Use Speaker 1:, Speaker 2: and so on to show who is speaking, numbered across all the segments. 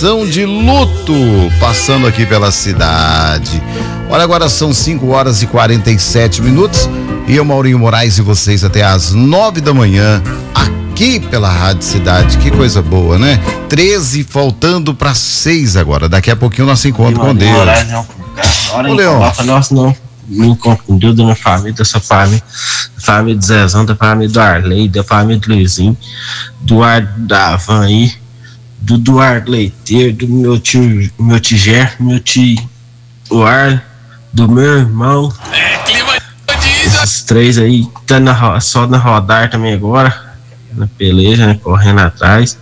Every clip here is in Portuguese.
Speaker 1: situação de luto passando aqui pela cidade. Olha, agora são 5h47 e eu, Maurinho Moraes, e vocês até às 9 da manhã aqui pela Rádio Cidade. Que coisa boa, né? 13 faltando para 6 agora. Daqui a pouquinho nosso encontro com Deus.
Speaker 2: Moraes, não.
Speaker 1: Ô, Leão.
Speaker 2: Nossa, não. Me encontro com Deus, da minha família, dessa família, da família do Zezão, da família do Arley, da família do Luizinho, do Davan aí, do Eduardo Leiteiro, do meu tio Ger, meu tio Ar, do meu irmão.
Speaker 3: Clima
Speaker 2: Esses três aí, tá só na rodar também agora, na peleja, né, correndo atrás.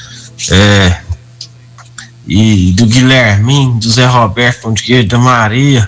Speaker 2: E do Guilherminho, do Zé Roberto, Pão de Queijo, da Maria.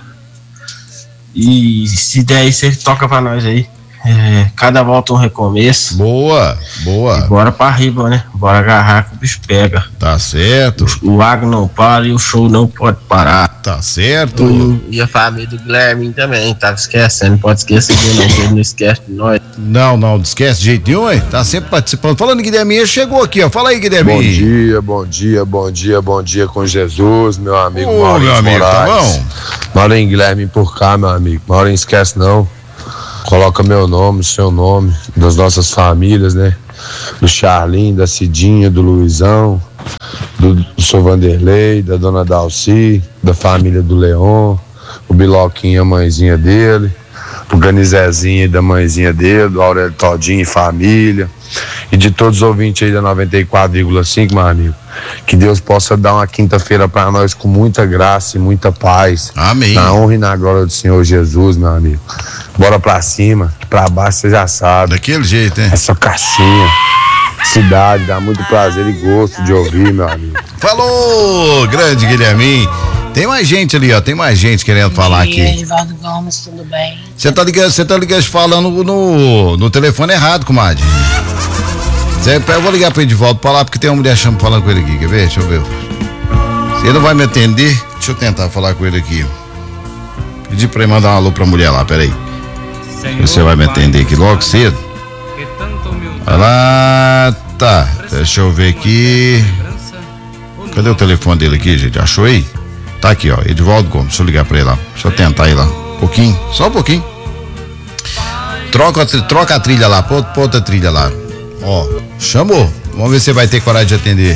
Speaker 2: E se der aí, você toca pra nós aí. Cada volta um recomeço.
Speaker 1: Boa.
Speaker 2: E bora pra riba, né? Bora agarrar que o bicho pega.
Speaker 1: Tá certo.
Speaker 2: O água não para e o show não pode parar.
Speaker 1: Tá certo.
Speaker 2: E a família do Guilherme também, tá esquecendo. Não pode esquecer de não, ele não esquece de nós.
Speaker 1: Não esquece de jeito nenhum, hein? Tá sempre participando. Falando em Guilherme, chegou aqui, ó. Fala aí, Guilherme.
Speaker 4: Bom dia com Jesus, meu amigo Maurinho
Speaker 1: meu amigo,
Speaker 4: Moraes.
Speaker 1: tá bom?
Speaker 4: Maurinho, Guilherme por cá, meu amigo. Maurinho, esquece não. Coloca meu nome, seu nome, das nossas famílias, né? Do Charlinho, da Cidinha, do Luizão, do seu Vanderlei, da dona Dalci, da família do Leon, o Biloquinho, a mãezinha dele, o Ganizezinho e da mãezinha dele, do Aurélio Todinho e família, e de todos os ouvintes aí da 94,5, meu amigo. Que Deus possa dar uma quinta-feira para nós com muita graça e muita paz.
Speaker 1: Amém.
Speaker 4: Na honra e na glória do Senhor Jesus, meu amigo. Bora pra cima, pra baixo você já sabe.
Speaker 1: Daquele jeito, hein?
Speaker 4: Essa caixinha, cidade, dá muito prazer e gosto de ouvir, meu amigo.
Speaker 1: Falou, grande Guilherme. Tem mais gente ali, ó. Tem mais gente querendo falar aqui.
Speaker 5: Edivaldo Gomes, tudo bem?
Speaker 1: Você tá ligando falando no telefone errado, comadre. Eu vou ligar pro Edivaldo pra lá, porque tem uma mulher falando com ele aqui, quer ver? Deixa eu ver. Se ele não vai me atender, deixa eu tentar falar com ele aqui. Pedi pra ele mandar um alô pra mulher lá, peraí. Você vai me atender aqui logo cedo? Vai lá, tá. Deixa eu ver aqui. Cadê o telefone dele aqui, gente? Achou aí? Tá aqui, ó. Edivaldo Gomes, deixa eu ligar pra ele lá. Deixa eu tentar ir lá. Um pouquinho, só um pouquinho. Troca a trilha lá, põe outra trilha lá. Ó, chamou. Vamos ver se você vai ter coragem de atender.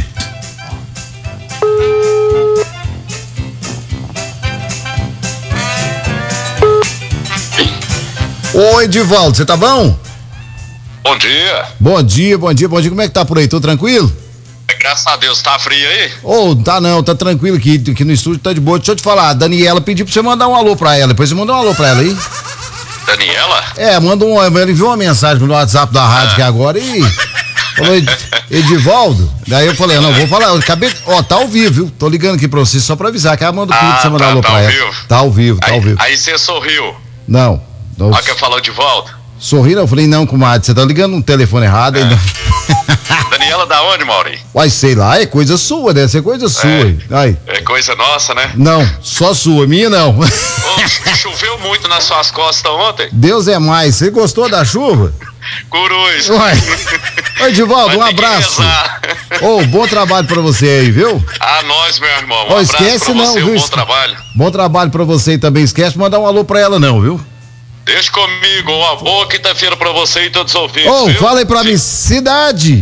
Speaker 1: Oi, Edivaldo, você tá bom?
Speaker 3: Bom dia.
Speaker 1: Bom dia. Como é que tá por aí? Tô tranquilo?
Speaker 3: Graças a Deus, tá frio aí?
Speaker 1: Tá não, tá tranquilo aqui no estúdio, tá de boa. Deixa eu te falar, a Daniela pediu pra você mandar um alô pra ela. Depois você manda um alô pra ela aí.
Speaker 3: Daniela?
Speaker 1: Ele enviou uma mensagem no WhatsApp da rádio aqui agora e falou, Edivaldo. Daí eu falei, não, vou falar, eu acabei, tá ao vivo, viu? Tô ligando aqui pra você só pra avisar que ela manda o pedido pra você mandar alô pra ela. Tá ao vivo.
Speaker 3: Aí você sorriu.
Speaker 1: Não.
Speaker 3: Olha que falou de volta.
Speaker 1: Sorri não, eu falei, não, comadre, você tá ligando no telefone errado ainda.
Speaker 3: Daniela da onde, Maurinho?
Speaker 1: Uai, sei lá, é coisa sua, deve ser coisa sua.
Speaker 3: É coisa nossa, né?
Speaker 1: Não, só sua, minha não.
Speaker 3: Choveu muito nas suas costas ontem.
Speaker 1: Deus é mais, você gostou da chuva?
Speaker 3: Curuz.
Speaker 1: Oi, Edivaldo, um abraço. Bom trabalho pra você aí, viu?
Speaker 3: A nós, meu irmão. Um abraço
Speaker 1: esquece
Speaker 3: pra
Speaker 1: não,
Speaker 3: você,
Speaker 1: viu?
Speaker 3: Bom trabalho.
Speaker 1: Bom trabalho pra você e também. Esquece de mandar um alô pra ela não, viu?
Speaker 3: Deixa comigo, uma boa quinta-feira pra você e todos os ouvintes.
Speaker 1: Fala aí pra mim, cidade.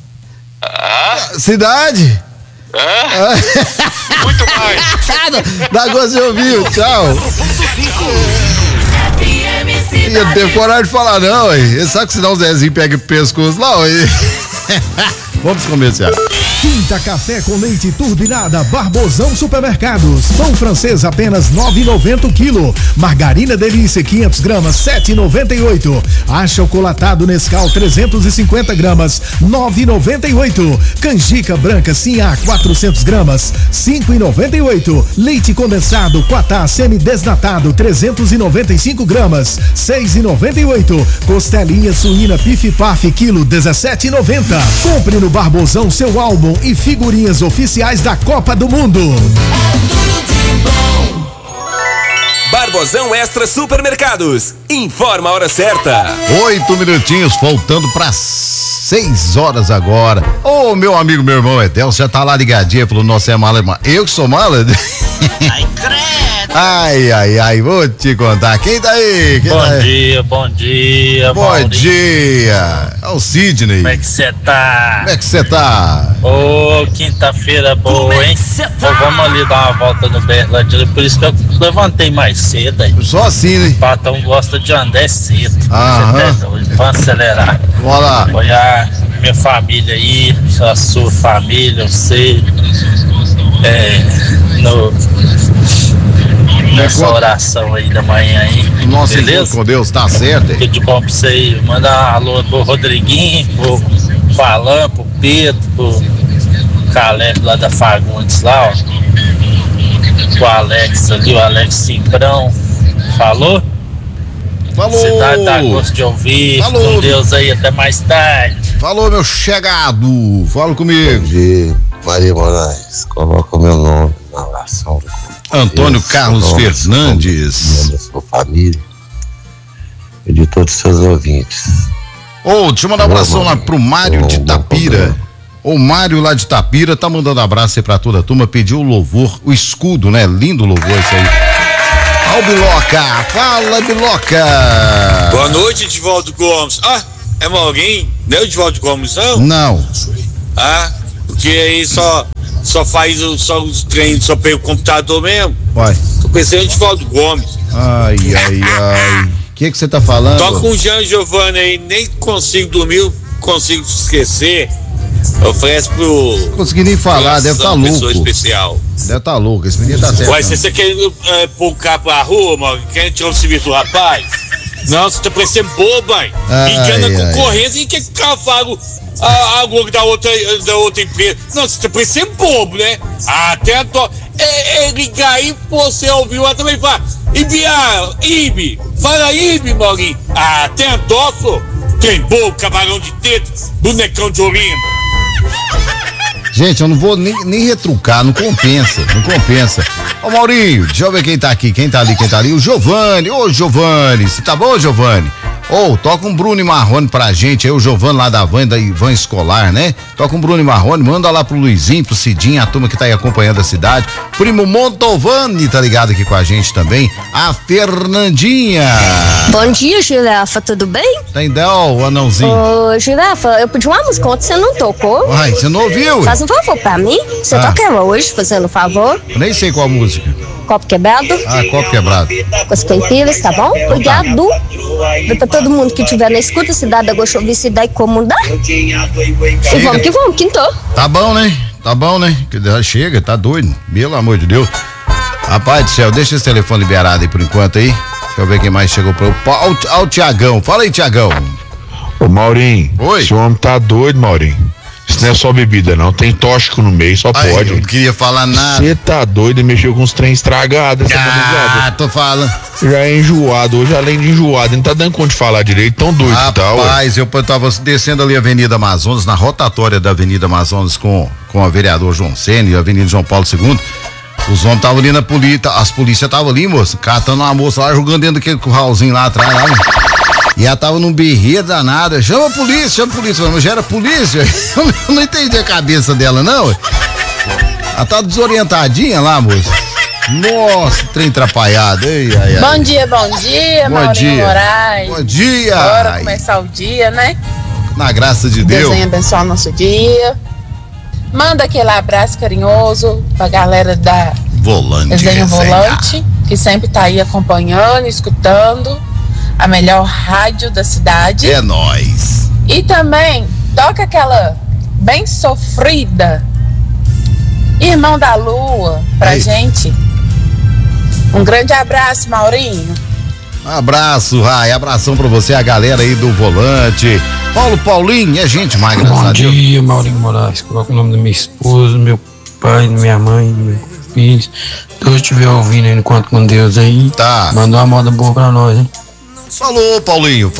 Speaker 1: Cidade?
Speaker 3: Muito mais.
Speaker 1: Dá gosto de ouvir, tchau. Eu não tenho coragem de falar não, hein? Sabe que senão o Zezinho pega o pescoço lá, hein? Vamos começar.
Speaker 6: Tinta Café com Leite Turbinada Barbosão Supermercados. Pão francês apenas 9,90 o quilo. Margarina Delícia 500 gramas 7,98. Achocolatado Nescau 350 gramas 9,98. Canjica branca Sinhá 400 gramas 5,98. Leite condensado Quatá semi-desnatado 395 gramas 6,98. Costelinha suína Pif Paf quilo 17,90. Compre no Barbosão seu álbum e figurinhas oficiais da Copa do Mundo.
Speaker 7: Barbosão Extra Supermercados. Informa a hora certa.
Speaker 1: 8 minutinhos faltando para 6 horas agora. Ô, meu amigo, meu irmão Edelcio já tá lá ligadinho, falou, nossa, é mala. Eu que sou mala?
Speaker 7: Ai, credo.
Speaker 1: Ai, vou te contar. Quem tá aí?
Speaker 7: Bom dia.
Speaker 1: Bom
Speaker 7: Maurício.
Speaker 1: dia. É o Sidney.
Speaker 7: Como é que você tá?
Speaker 1: Como é que você tá?
Speaker 7: Ô, quinta-feira boa, hein? Ô, vamos ali dar uma volta no Berlândia, por isso que eu levantei mais cedo aí.
Speaker 1: Só assim, né?
Speaker 7: O patrão gosta de andar cedo.
Speaker 1: Aham.
Speaker 7: Você tá doido, vamos acelerar.
Speaker 1: Bora lá.
Speaker 7: Olhar minha família aí, a sua família, você. Nessa oração aí da manhã aí.
Speaker 1: Nossa,
Speaker 7: beleza?
Speaker 1: com Deus, tá certo.
Speaker 7: Tudo de bom pra você aí. Manda um alô pro Rodriguinho, pro Alan, pro Pedro, pro Caleb lá da Fagundes lá, ó. Pro Alex ali, o Alex Cimprão. Falou?
Speaker 1: Falou.
Speaker 7: Cidade dá gosto de ouvir.
Speaker 1: Falou.
Speaker 7: Com Deus aí, até mais tarde.
Speaker 1: Falou, meu chegado. Fala comigo.
Speaker 4: Bom dia, Maria Moraes. Coloca o meu nome na oração.
Speaker 1: Antônio Carlos Fernandes.
Speaker 4: Nome da sua família e de todos os seus ouvintes.
Speaker 1: Ô, deixa eu mandar um abração lá pro Mário de Itapira. O Mário lá de Itapira tá mandando abraço aí pra toda a turma, pediu o louvor, o escudo, né? Lindo louvor isso aí. Ó o Biloca, fala Biloca.
Speaker 8: Boa noite, Divaldo Gomes. Ah, é Maurinho? Não é o Divaldo Gomes, não?
Speaker 1: Não.
Speaker 8: Ah, porque aí só faz os treinos, só pega o computador mesmo.
Speaker 1: Vai.
Speaker 8: Tô pensando em Divaldo Gomes.
Speaker 1: Ai. O que você tá falando?
Speaker 8: Toca com o Jean Giovanni aí, nem consigo dormir, consigo esquecer. Oferece pro.
Speaker 1: Consegui nem falar, deve tá louco.
Speaker 8: Pessoa especial.
Speaker 1: Deve tá louco, esse menino tá certo.
Speaker 8: Ué, você quer pôr o carro pra rua, mano? Quer tirar o serviço do rapaz? Não, você tá parecendo bobo, hein? Engana a concorrência e quer que o carro faga a logo da outra empresa. Não, você tá parecendo bobo, né? Até a ligar aí, você ouviu ela também fala. Ibi, fala Ibi, Maurinho. Até a dó, só. Tem bobo, camarão de teto, bonecão de Olimpo.
Speaker 1: Gente, eu não vou nem retrucar, não compensa. Ô Maurinho, deixa eu ver quem tá aqui, quem tá ali, o Giovanni. Ô Giovanni, você tá bom, Giovanni? Toca um Bruno e Marrone pra gente aí, o Giovanni lá da van escolar, né? Toca um Bruno e Marrone, manda lá pro Luizinho, pro Cidinho, a turma que tá aí acompanhando a cidade. Primo Montovani tá ligado aqui com a gente também. A Fernandinha.
Speaker 9: Bom dia, Girafa, tudo bem?
Speaker 1: Tem o anãozinho.
Speaker 9: Ô, Girafa, eu pedi uma música ontem, você não tocou?
Speaker 1: Ai, você não ouviu?
Speaker 9: Faz um favor pra mim, você toca ela hoje, fazendo um favor.
Speaker 1: Eu nem sei qual a música.
Speaker 9: Copo quebrado.
Speaker 1: Copo quebrado.
Speaker 9: Com as caipiras, tá bom? Obrigado. Pra todo mundo que estiver na escuta, cidade da Gostovicidade e Comundá. E vamos que vamos, quintou.
Speaker 1: Tá bom, né? Chega, tá doido. Pelo amor de Deus. Rapaz do céu, deixa esse telefone liberado aí por enquanto aí. Deixa eu ver quem mais chegou pra eu. Ó o Tiagão. Fala aí, Tiagão.
Speaker 10: Ô, Maurinho.
Speaker 1: Oi.
Speaker 10: Esse homem tá doido, Maurinho. Isso não é só bebida, não. Tem tóxico no meio, só pode.
Speaker 1: Eu não queria falar nada.
Speaker 10: Você tá doido e mexeu com os trem estragados.
Speaker 1: Tô falando.
Speaker 10: Já é enjoado. Hoje, além de enjoado, não tá dando conta de falar direito. Tão doido que tá, ué.
Speaker 1: Rapaz, eu tava descendo ali a Avenida Amazonas, na rotatória da Avenida Amazonas com o vereador João Sene e a Avenida João Paulo II. Os homens estavam ali na polícia, as polícias estavam ali, moça, catando uma moça lá, jogando dentro daquele curralzinho lá atrás, lá, e ela tava num berreiro danado. Chama a polícia. Mas já era polícia? Eu não entendi a cabeça dela, não. Ela tá desorientadinha lá, moça. Nossa, trem atrapalhado.
Speaker 5: Bom dia, Maurinho Moraes.
Speaker 1: Bom dia.
Speaker 5: Bora começar o dia, né?
Speaker 1: Na graça de Deus.
Speaker 5: Desenho abençoar o nosso dia. Manda aquele abraço carinhoso pra galera da Desenho Volante, que sempre tá aí acompanhando, escutando. A melhor rádio da cidade.
Speaker 1: É nóis.
Speaker 5: E também toca aquela bem sofrida Irmão da Lua pra gente. Um grande abraço, Maurinho.
Speaker 1: Abraço, Rai. Abração pra você, a galera aí do Volante. Paulinho, é gente mais, graças a Deus.
Speaker 11: Bom dia, Maurinho Moraes. Coloca o nome da minha esposa, meu pai, minha mãe, meus filhos. Todos estiver ouvindo aí enquanto com Deus aí.
Speaker 1: Tá.
Speaker 11: Manda uma moda boa pra nós, hein?
Speaker 1: Falou, Paulinho.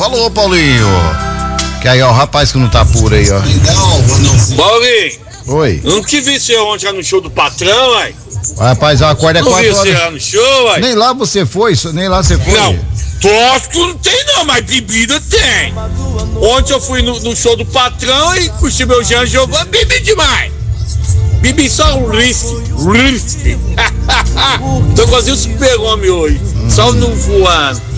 Speaker 1: Que aí, ó, o rapaz que não tá puro aí, ó.
Speaker 8: Maurinho.
Speaker 1: Oi.
Speaker 8: Não te vi você ontem lá no show do patrão, ué.
Speaker 1: Rapaz, a acorda é 4 horas.
Speaker 8: Não vi você lá no show, ué.
Speaker 1: Nem lá você foi.
Speaker 8: Não. Tóxico não tem não, mas bebida tem. Ontem eu fui no show do Patrão e curti meu Jean Giovanni, bebi demais. Bebi só um whisky. Tô quase um super-homem hoje, só não voando.